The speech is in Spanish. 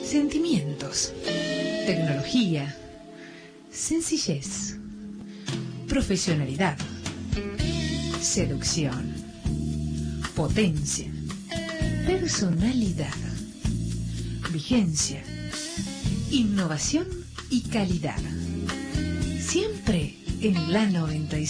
Sentimientos, tecnología, sencillez, profesionalidad, seducción, potencia, personalidad, vigencia, innovación y calidad. Siempre en la 96.